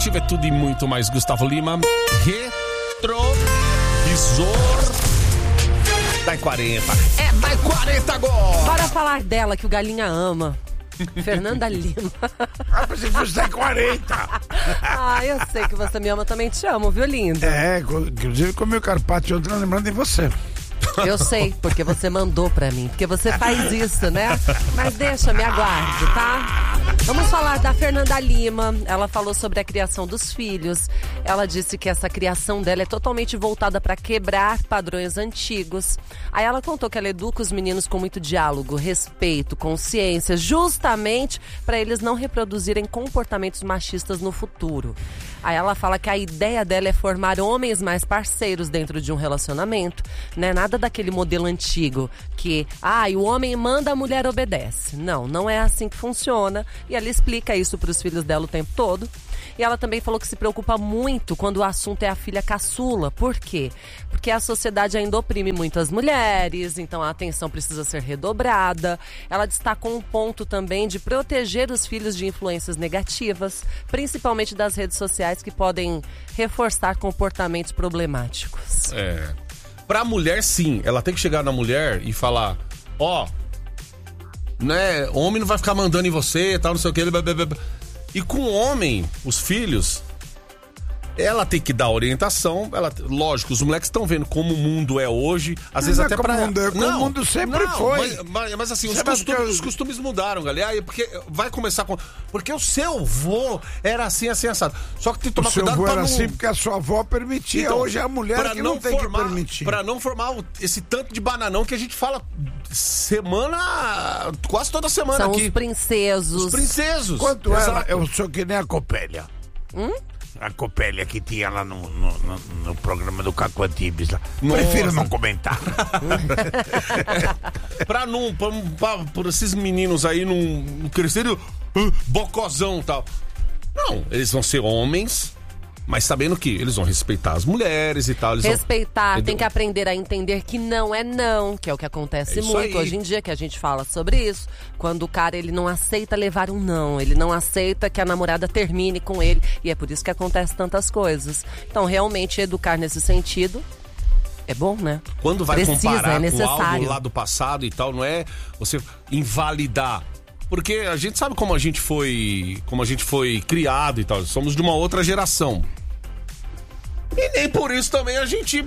Ativa é tudo e muito mais. Gustavo Lima, retrovisor da 40. É da 40 agora. Bora falar dela, que o Galinha ama. Fernanda Lima. Pensei que fosse da 40. Eu sei que você me ama, também te amo, viu, lindo? Inclusive comi o carpaccio ontem, lembrando de você. Eu sei, porque você mandou pra mim, porque você faz isso, né? Mas deixa, me aguarde, tá? Vamos falar da Fernanda Lima. Ela falou sobre a criação dos filhos. Ela disse que essa criação dela é totalmente voltada para quebrar padrões antigos. Aí ela contou que ela educa os meninos com muito diálogo, respeito, consciência, justamente para eles não reproduzirem comportamentos machistas no futuro. Aí ela fala que a ideia dela é formar homens mais parceiros dentro de um relacionamento, né? Nada daquele modelo antigo que, o homem manda, a mulher obedece. Não é assim que funciona. E ela explica isso para os filhos dela o tempo todo. E ela também falou que se preocupa muito quando o assunto é a filha caçula. Por quê? Porque a sociedade ainda oprime muito as mulheres, então a atenção precisa ser redobrada. Ela destacou um ponto também de proteger os filhos de influências negativas, principalmente das redes sociais, que podem reforçar comportamentos problemáticos. Pra mulher, sim. Ela tem que chegar na mulher e falar, né, homem não vai ficar mandando em você, tal, não sei o que. E com o homem, os filhos, ela tem que dar orientação. Lógico, os moleques estão vendo como o mundo é hoje. Às vezes até pra... o mundo sempre foi. Mas assim, os costumes mudaram, galera. Porque vai começar com... Porque o seu avô era assim, assado. Só que tem que tomar cuidado pra não... O seu avô era assim porque a sua avó permitia. Então, hoje é a mulher que não tem que permitir. Pra não formar esse tanto de bananão que a gente fala quase toda semana São aqui. Os princesos. Os princesos. Quanto ela? Eu sou que nem a Copélia. A Copélia que tinha lá no programa do Caco Antibes lá. Prefiro não comentar. Por esses meninos aí não crescerem bocozão e tal. Não, eles vão ser homens, mas sabendo que eles vão respeitar as mulheres e tal. Respeitar, tem que aprender a entender que não é não, que é o que acontece muito hoje em dia, que a gente fala sobre isso. Quando o cara, ele não aceita levar um não, ele não aceita que a namorada termine com ele, e é por isso que acontece tantas coisas. Então, realmente, educar nesse sentido é bom, né? Quando vai comparar é com algo lá do passado e tal, não é você invalidar. Porque a gente sabe como a gente foi criado e tal. Somos de uma outra geração. E nem por isso também a gente...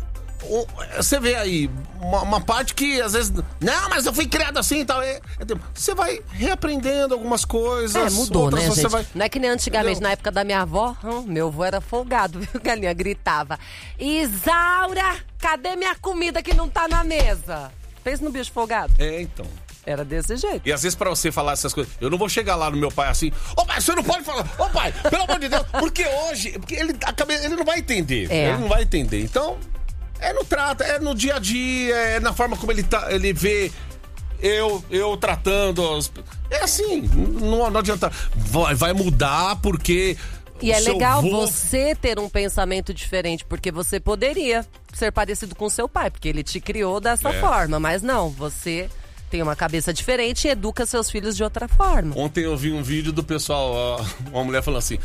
Você vê aí uma parte que às vezes... Não, mas eu fui criado assim e tal. Você vai reaprendendo algumas coisas. Mudou, outras, né, você gente? vai... Não é que nem antigamente, entendeu? Na época da minha avó, meu avô era folgado, viu? Galinha gritava: Isaura, cadê minha comida que não tá na mesa? Fez no bicho folgado? Então... Era desse jeito. E às vezes pra você falar essas coisas, eu não vou chegar lá no meu pai assim, pai, você não pode falar, pai, pelo amor de Deus, porque ele não vai entender. Ele não vai entender. Então, no trato, no dia a dia, na forma como ele vê eu tratando. É assim, não adianta. Vai mudar porque... E é legal você ter um pensamento diferente, porque você poderia ser parecido com seu pai, porque ele te criou dessa forma, mas não, você... tem uma cabeça diferente e educa seus filhos de outra forma. Ontem eu vi um vídeo do pessoal, uma mulher falando assim,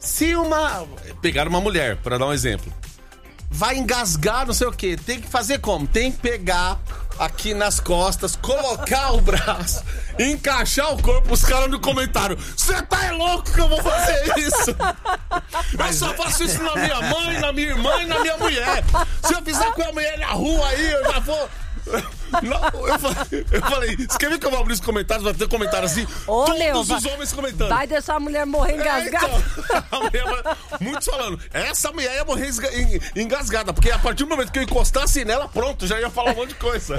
pegaram uma mulher, pra dar um exemplo, vai engasgar, não sei o quê, tem que fazer como? Tem que pegar aqui nas costas, colocar o braço, encaixar o corpo, os caras no comentário, você tá louco que eu vou fazer isso? Eu só faço isso na minha mãe, na minha irmã e na minha mulher. Se eu fizer com a mulher na rua aí, eu já vou... Não, eu falei, você quer ver que eu vou abrir os comentários? Vai ter comentário assim, todos os homens comentando. Vai deixar a mulher morrer engasgada. Muitos falando, essa mulher ia morrer engasgada, porque a partir do momento que eu encostasse nela, pronto, já ia falar um monte de coisa.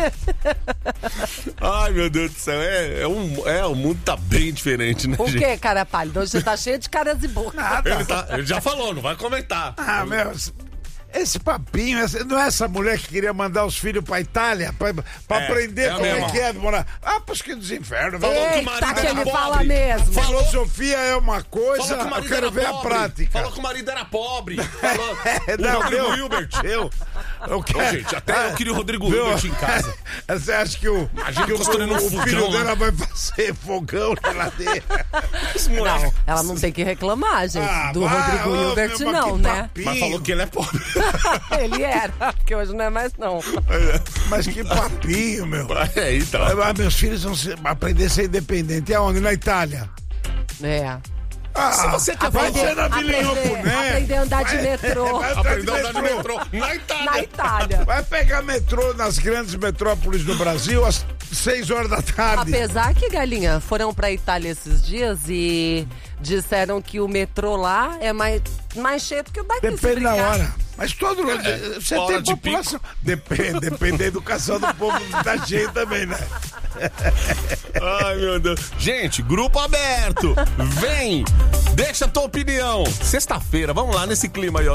Ai, meu Deus do céu, o mundo tá bem diferente, né, gente? O que, cara pálido? Hoje você tá cheio de caras e bocas. Ele já falou, não vai comentar. Meu... esse papinho, não é essa mulher que queria mandar os filhos pra Itália? Pra aprender como é que é morar. Pros que dos infernos. Falou que o Eita, marido que era ele pobre. fala mesmo. Filosofia é uma coisa, Falou que o eu marido quero era ver a pobre. prática. Falou que o marido era pobre. Falou. Não, O Rodrigo meu, Hilbert. Eu Ô, quero... gente, até eu queria o Rodrigo Viu? Hilbert em casa. Você acha que o construindo um fogão, filho né? dela vai fazer fogão na geladeira? Não, ela não tem que reclamar, gente. Do Rodrigo Hilbert, não, né? Mas falou que ele é pobre. Ele era, porque hoje não é mais, não. Mas que papinho, meu. É, então. Meus filhos vão aprender a ser independentes. E aonde? Na Itália. É. Se você quer vai falar... ser na Vila Iocuné. Aprender a andar de metrô. Aprendeu a andar de metrô na Itália. Na Itália. Vai pegar metrô nas grandes metrópoles do Brasil às 6 horas da tarde. Apesar que, Galinha, foram pra Itália esses dias e disseram que o metrô lá é mais cheio do que o daqui. Depende da hora. Mas todo mundo. Você hora tem de população. Depende da educação do povo, tá cheio também, né? Ai, meu Deus. Gente, grupo aberto. Vem, deixa a tua opinião. Sexta-feira, vamos lá nesse clima aí, ó.